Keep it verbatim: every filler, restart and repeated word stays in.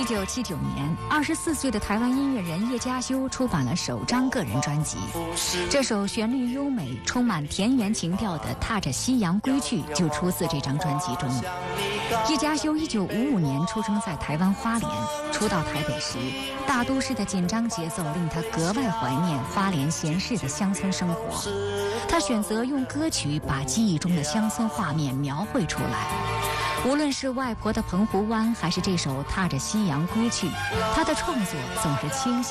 九七九年，二十四岁的台湾音乐人叶嘉修出版了首张个人专辑。这首旋律优美、充满田园情调的《踏着夕阳归去》就出自这张专辑中。叶嘉修一九五五年出生在台湾花莲，初到台北时，大都市的紧张节奏令他格外怀念花莲闲适的乡村生活。他选择用歌曲把记忆中的乡村画面描绘出来。无论是外婆的澎湖湾，还是这首《踏着夕阳归去》，他的创作总是清晰